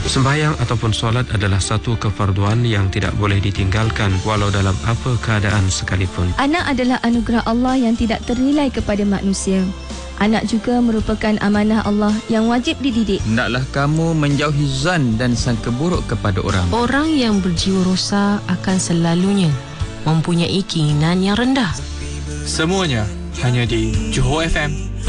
Sembahyang ataupun solat adalah satu kefarduan yang tidak boleh ditinggalkan walau dalam apa keadaan sekalipun. Anak adalah anugerah Allah yang tidak ternilai kepada manusia. Anak juga merupakan amanah Allah yang wajib dididik. Hendaklah kamu menjauhi zan dan sangka buruk kepada orang. Orang yang berjiwa rosak akan selalunya mempunyai keinginan yang rendah. Semuanya hanya di Johor FM